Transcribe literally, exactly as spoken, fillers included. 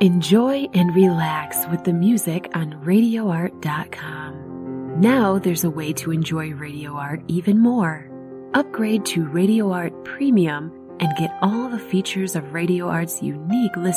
Enjoy and relax with the music on radio art dot com. Now there's a way to enjoy Radio Art even more. Upgrade to Radio Art Premium and get all the features of Radio Art's unique list